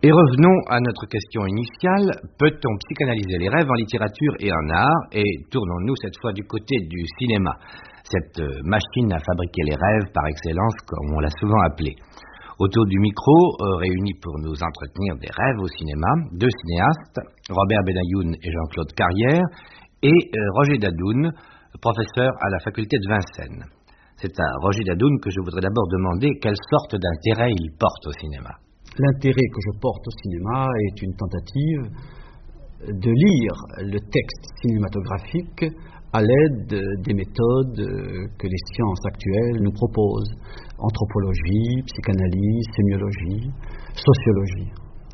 Et revenons à notre question initiale, peut-on psychanalyser les rêves en littérature et en art? Et tournons-nous cette fois du côté du cinéma, cette machine à fabriquer les rêves par excellence, comme on l'a souvent appelé. Autour du micro, réunis pour nous entretenir des rêves au cinéma, deux cinéastes, Robert Benayoun et Jean-Claude Carrière, et Roger Dadoun, professeur à la faculté de Vincennes. C'est à Roger Dadoun que je voudrais d'abord demander quelle sorte d'intérêt il porte au cinéma. L'intérêt que je porte au cinéma est une tentative de lire le texte cinématographique à l'aide des méthodes que les sciences actuelles nous proposent. Anthropologie, psychanalyse, sémiologie, sociologie.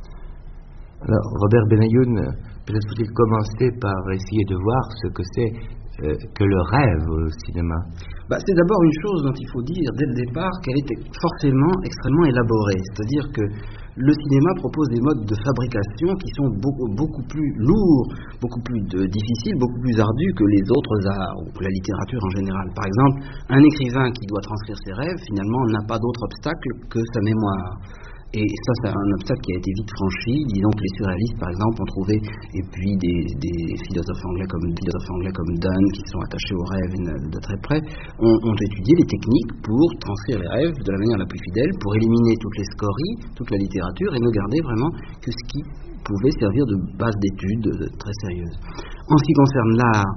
Alors, Robert Benayoun, peut-être faut-il commencer par essayer de voir ce que c'est que le rêve au cinéma. C'est d'abord une chose dont il faut dire dès le départ qu'elle est forcément extrêmement élaborée. C'est-à-dire que le cinéma propose des modes de fabrication qui sont beaucoup plus lourds, beaucoup plus difficiles, beaucoup plus ardus que les autres arts ou que la littérature en général. Par exemple, un écrivain qui doit transcrire ses rêves, finalement, n'a pas d'autre obstacle que sa mémoire. Et ça, c'est un obstacle qui a été vite franchi. Disons que les surréalistes, par exemple, ont trouvé, et puis des philosophes anglais comme Donne, qui sont attachés aux rêves de très près, ont étudié les techniques pour transcrire les rêves de la manière la plus fidèle, pour éliminer toutes les scories, toute la littérature, et ne garder vraiment que ce qui pouvait servir de base d'étude très sérieuse. En ce qui concerne l'art,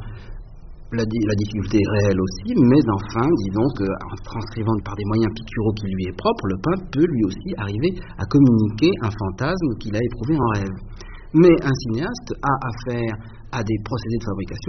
la difficulté est réelle aussi, mais enfin, disons qu'en transcrivant par des moyens picturaux qui lui est propre, le peintre peut lui aussi arriver à communiquer un fantasme qu'il a éprouvé en rêve. Mais un cinéaste a affaire à des procédés de fabrication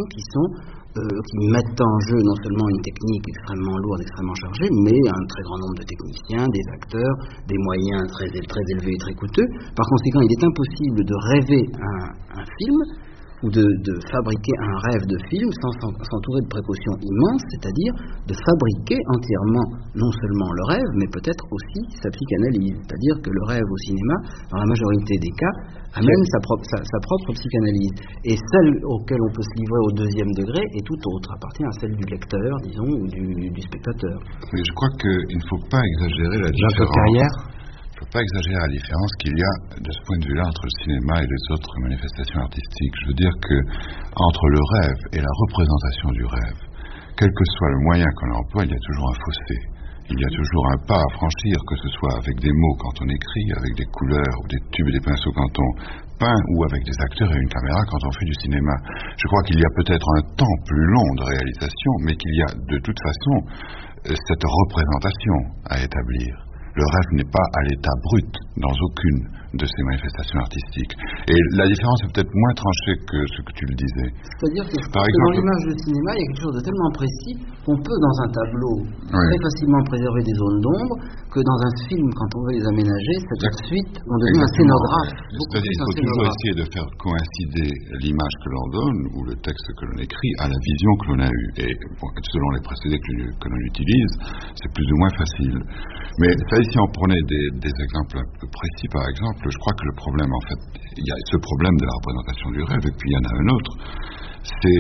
qui mettent en jeu non seulement une technique extrêmement lourde, extrêmement chargée, mais un très grand nombre de techniciens, des acteurs, des moyens très élevés et très coûteux. Par conséquent, il est impossible de rêver un film ou de fabriquer un rêve de film sans s'entourer de précautions immenses, c'est-à-dire de fabriquer entièrement non seulement le rêve, mais peut-être aussi sa psychanalyse. C'est-à-dire que le rêve au cinéma, dans la majorité des cas, amène sa propre psychanalyse. Et celle auquel on peut se livrer au deuxième degré est tout autre, appartient à celle du lecteur, disons, ou du spectateur. Mais je crois qu'il ne faut pas exagérer la différence. Jean-Claude Carrière ? Il ne faut pas exagérer la différence qu'il y a de ce point de vue-là entre le cinéma et les autres manifestations artistiques. Je veux dire que entre le rêve et la représentation du rêve, quel que soit le moyen qu'on emploie, il y a toujours un fossé. Il y a toujours un pas à franchir, que ce soit avec des mots quand on écrit, avec des couleurs ou des tubes et des pinceaux quand on peint, ou avec des acteurs et une caméra quand on fait du cinéma. Je crois qu'il y a peut-être un temps plus long de réalisation, mais qu'il y a de toute façon cette représentation à établir. Le rêve n'est pas à l'état brut dans aucune de ces manifestations artistiques. Et la différence est peut-être moins tranchée que ce que tu le disais. C'est-à-dire que dans l'image du cinéma, il y a quelque chose de tellement précis qu'on peut, dans un tableau, très facilement préserver des zones d'ombre, que dans un film, quand on veut les aménager, c'est tout de suite, on devient un scénographe. C'est-à-dire qu'il faut toujours essayer de faire coïncider l'image que l'on donne, ou le texte que l'on écrit, à la vision que l'on a eue. Et selon les procédés que l'on utilise, c'est plus ou moins facile. Mais ça, si on prenait des exemples un peu précis, par exemple, je crois que le problème, en fait, il y a ce problème de la représentation du rêve, et puis il y en a un autre, c'est,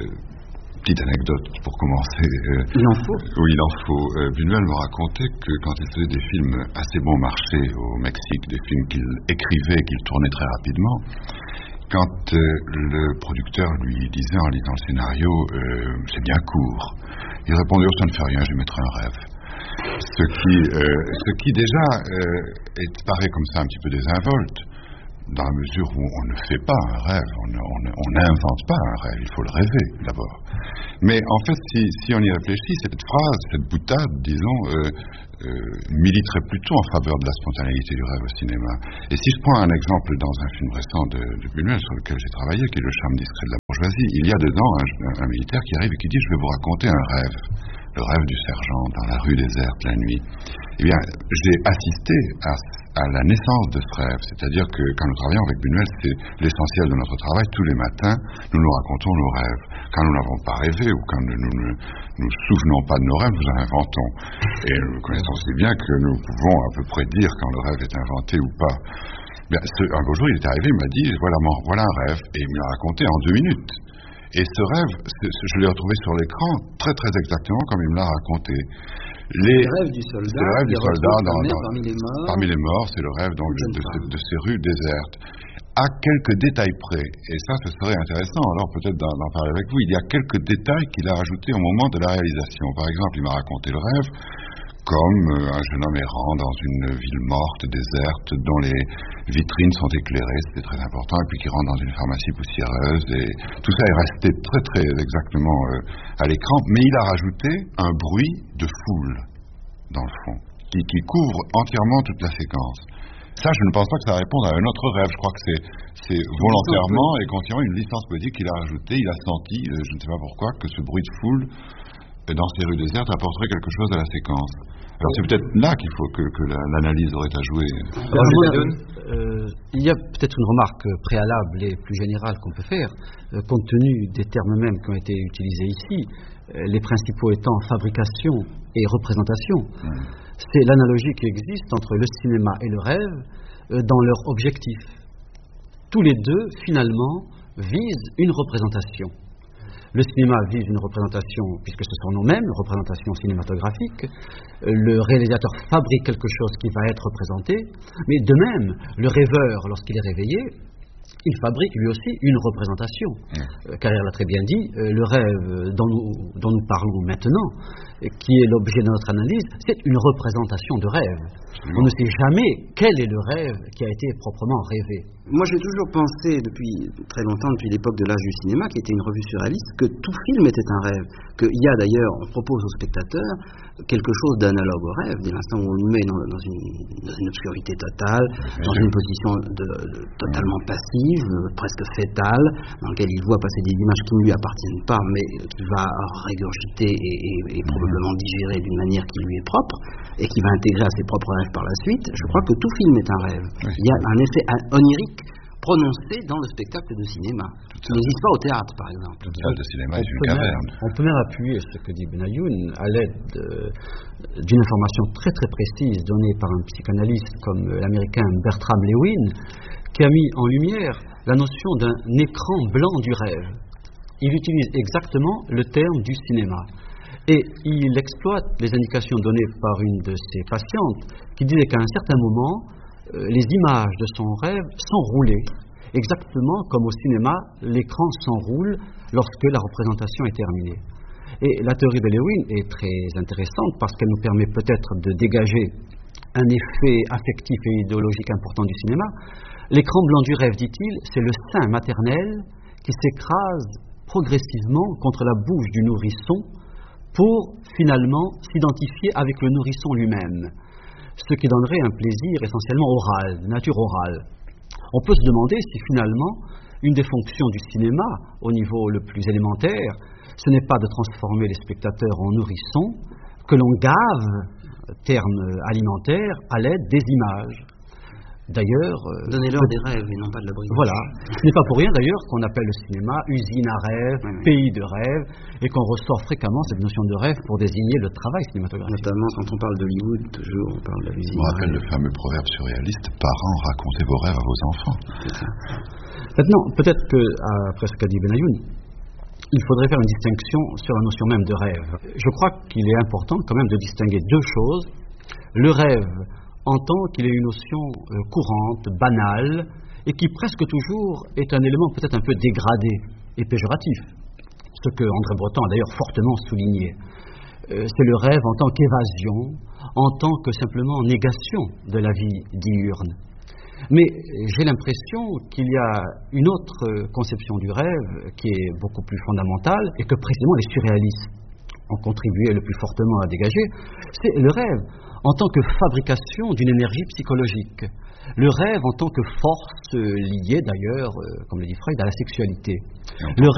petite anecdote pour commencer. Il en faut. Oui, il en faut. Buñuel me racontait que quand il faisait des films assez bon marché au Mexique, des films qu'il écrivait, qu'il tournait très rapidement, quand le producteur lui disait en lisant le scénario, c'est bien court, il répondait, ça ne fait rien, je mettrai un rêve. Ce qui déjà paraît comme ça un petit peu désinvolte, dans la mesure où on ne fait pas un rêve, on n'invente pas un rêve, il faut le rêver d'abord. Mais en fait, si on y réfléchit, cette phrase, cette boutade, disons, militerait plutôt en faveur de la spontanéité du rêve au cinéma. Et si je prends un exemple dans un film récent de Buñuel sur lequel j'ai travaillé, qui est Le charme discret de la bourgeoisie, il y a dedans un militaire qui arrive et qui dit « Je vais vous raconter un rêve ». Le rêve du sergent dans la rue déserte la nuit. Eh bien, j'ai assisté à la naissance de ce rêve. C'est-à-dire que quand nous travaillons avec Buñuel, c'est l'essentiel de notre travail. Tous les matins, nous nous racontons nos rêves. Quand nous n'avons pas rêvé ou quand nous ne nous souvenons pas de nos rêves, nous en inventons. Et nous connaissons aussi bien que nous pouvons à peu près dire quand le rêve est inventé ou pas. Bien, un beau jour, il est arrivé, il m'a dit, voilà un rêve. Et il me l'a raconté en 2 minutes. Et ce rêve, je l'ai retrouvé sur l'écran très très exactement comme il me l'a raconté. Le rêve du soldat. C'est le rêve du soldat parmi les morts. C'est le rêve donc de ces rues désertes. À quelques détails près, et ça ce serait intéressant alors peut-être d'en parler avec vous, il y a quelques détails qu'il a ajoutés au moment de la réalisation. Par exemple, il m'a raconté le rêve comme un jeune homme errant dans une ville morte, déserte, dont les vitrines sont éclairées, c'était très important, et puis qui rentre dans une pharmacie poussiéreuse, et tout ça est resté très très exactement à l'écran, mais il a rajouté un bruit de foule, dans le fond, qui couvre entièrement toute la séquence. Ça, je ne pense pas que ça réponde à un autre rêve. Je crois que c'est volontairement et consciemment une licence poétique qu'il a rajoutée. Il a senti, je ne sais pas pourquoi, que ce bruit de foule dans ces rues désertes apporterait quelque chose à la séquence. Alors c'est peut-être là qu'il faut que l'analyse aurait à jouer. Il y a peut-être une remarque préalable et plus générale qu'on peut faire, compte tenu des termes mêmes qui ont été utilisés ici, les principaux étant fabrication et représentation. C'est l'analogie qui existe entre le cinéma et le rêve dans leur objectif. Tous les deux, finalement, visent une représentation. Le cinéma vise une représentation, puisque ce sont nos mêmes représentations cinématographiques. Le réalisateur fabrique quelque chose qui va être représenté, mais de même, le rêveur, lorsqu'il est réveillé, il fabrique lui aussi une représentation. Carrère l'a très bien dit, le rêve dont nous parlons maintenant, qui est l'objet de notre analyse, c'est une représentation de rêve. On ne sait jamais quel est le rêve qui a été proprement rêvé. Moi, j'ai toujours pensé, depuis très longtemps, depuis l'époque de l'âge du cinéma, qui était une revue surréaliste, que tout film était un rêve. Qu'il y a d'ailleurs, on propose au spectateur quelque chose d'analogue au rêve, dès l'instant où on le met dans une obscurité totale, dans une position totalement passive, presque fétale, dans laquelle il voit passer des images qui ne lui appartiennent pas, mais qu'il va régurgiter et probablement digérer d'une manière qui lui est propre, et qui va intégrer à ses propres rêves par la suite. Je crois que tout film est un rêve. Il y a un effet onirique prononcé dans le spectacle de cinéma, qui n'existe pas au théâtre, par exemple. Toute salle de cinéma est une caverne. On peut même appuyer ce que dit Benayoun à l'aide d'une information très très précise donnée par un psychanalyste comme l'américain Bertram Lewin, qui a mis en lumière la notion d'un écran blanc du rêve. Il utilise exactement le terme du cinéma. Et il exploite les indications données par une de ses patientes qui disait qu'à un certain moment, les images de son rêve s'enroulaient, exactement comme au cinéma, l'écran s'enroule lorsque la représentation est terminée. Et la théorie de Lewin est très intéressante parce qu'elle nous permet peut-être de dégager un effet affectif et idéologique important du cinéma. L'écran blanc du rêve, dit-il, c'est le sein maternel qui s'écrase progressivement contre la bouche du nourrisson pour finalement s'identifier avec le nourrisson lui-même, ce qui donnerait un plaisir essentiellement oral, de nature orale. On peut se demander si finalement une des fonctions du cinéma au niveau le plus élémentaire, ce n'est pas de transformer les spectateurs en nourrissons que l'on gave, terme alimentaire, à l'aide des images. D'ailleurs, donnez-leur des rêves et non pas de la brioche. Voilà. Ce n'est pas pour rien d'ailleurs qu'on appelle le cinéma usine à rêve, pays de rêve, et qu'on ressort fréquemment cette notion de rêve pour désigner le travail cinématographique. Notamment quand on parle d'Hollywood, toujours on parle de l'usine. On rappelle le fameux proverbe surréaliste, parents, racontez vos rêves à vos enfants. Maintenant, peut-être qu'après ce qu'a dit Benayoun, il faudrait faire une distinction sur la notion même de rêve. Je crois qu'il est important quand même de distinguer deux choses. Le rêve en tant qu'il est une notion courante, banale, et qui presque toujours est un élément peut-être un peu dégradé et péjoratif, ce que André Breton a d'ailleurs fortement souligné. C'est le rêve en tant qu'évasion, en tant que simplement négation de la vie diurne. Mais j'ai l'impression qu'il y a une autre conception du rêve qui est beaucoup plus fondamentale et que précisément les surréalistes ont contribué le plus fortement à dégager, c'est le rêve en tant que fabrication d'une énergie psychologique. Le rêve en tant que force liée d'ailleurs, comme le dit Freud, à la sexualité. Le